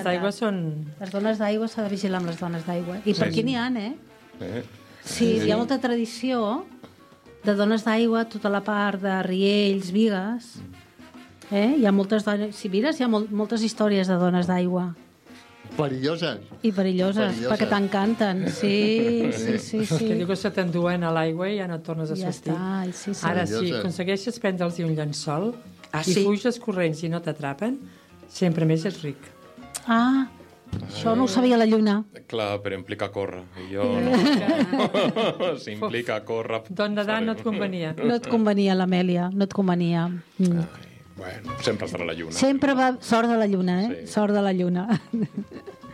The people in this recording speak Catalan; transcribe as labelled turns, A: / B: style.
A: d'aigua són...
B: Les dones d'aigua s'ha de vigilar amb les dones d'aigua. I per aquí n'hi ha, Sí, hi ha molta tradició de dones d'aigua, tota la part de riells, bigues. Hi ha moltes dones... Si mires, hi ha moltes històries de dones d'aigua.
C: Perilloses.
B: I perilloses, perquè t'encanten. Sí.
A: Que diu que se t'enduen a l'aigua i ja no et tornes a sortir.
B: Ja està, sí.
A: Ara, si aconsegueixes prendre'ls un llençol i fuges corrents i no t'atrapen, sempre més és ric.
B: Això no ho sabia la Lluna.
D: Clar, però implica córrer. I jo no. Si implica córrer...
A: Doncs nedar no et convenia.
B: No et convenia, l'Amèlia, no et convenia.
D: Bueno, sempre serà la Lluna.
B: Sempre va... Sort de la Lluna,
D: Sí.
B: Sort de la Lluna.